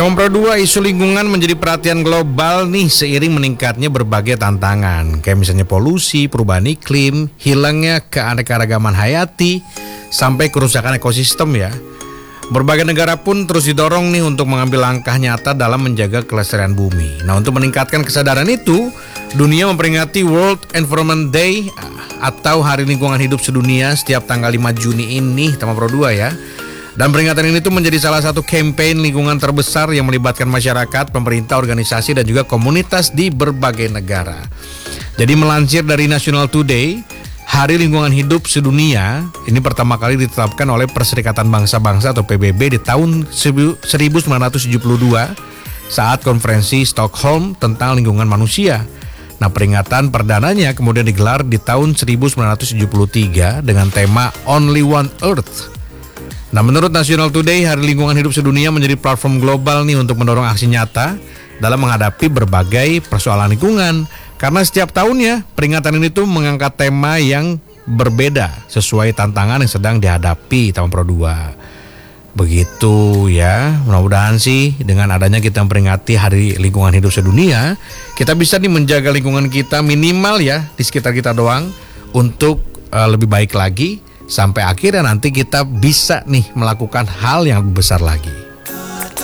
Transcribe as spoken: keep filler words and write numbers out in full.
Nomor dua, isu lingkungan menjadi perhatian global nih seiring meningkatnya berbagai tantangan. Kayak misalnya polusi, perubahan iklim, hilangnya keanekaragaman hayati, sampai kerusakan ekosistem ya. Berbagai negara pun terus didorong nih untuk mengambil langkah nyata dalam menjaga kelestarian bumi. Nah, untuk meningkatkan kesadaran itu, dunia memperingati World Environment Day atau Hari Lingkungan Hidup Sedunia setiap tanggal lima Juni ini, Tama Pro dua ya. Dan peringatan ini tuh menjadi salah satu campaign lingkungan terbesar yang melibatkan masyarakat, pemerintah, organisasi, dan juga komunitas di berbagai negara. Jadi melansir dari National Today, Hari Lingkungan Hidup Sedunia ini pertama kali ditetapkan oleh Perserikatan Bangsa-Bangsa atau P B B di tahun seribu sembilan ratus tujuh puluh dua saat konferensi Stockholm tentang lingkungan manusia. Nah, peringatan perdananya kemudian digelar di tahun seribu sembilan ratus tujuh puluh tiga dengan tema Only One Earth. Nah, menurut National Today, Hari Lingkungan Hidup Sedunia menjadi platform global nih untuk mendorong aksi nyata dalam menghadapi berbagai persoalan lingkungan. Karena setiap tahunnya, peringatan ini tuh mengangkat tema yang berbeda sesuai tantangan yang sedang dihadapi Tama Pro dua. Begitu ya, mudah-mudahan sih dengan adanya kita memperingati Hari Lingkungan Hidup Sedunia, kita bisa nih menjaga lingkungan kita minimal ya di sekitar kita doang untuk uh, lebih baik lagi. Sampai akhirnya nanti kita bisa nih melakukan hal yang lebih besar lagi.